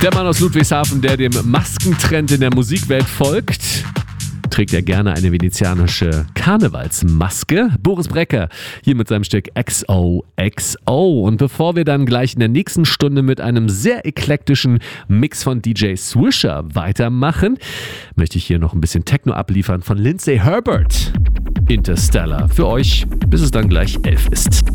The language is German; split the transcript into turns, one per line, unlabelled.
Der Mann aus Ludwigshafen, der dem Maskentrend in der Musikwelt folgt, trägt er gerne eine venezianische Karnevalsmaske. Boris Brecker hier mit seinem Stück XOXO. Und bevor wir dann gleich in der nächsten Stunde mit einem sehr eklektischen Mix von DJ Swisher weitermachen, möchte ich hier noch ein bisschen Techno abliefern von Lindsay Herbert. Interstellar für euch, bis es dann gleich 11 ist.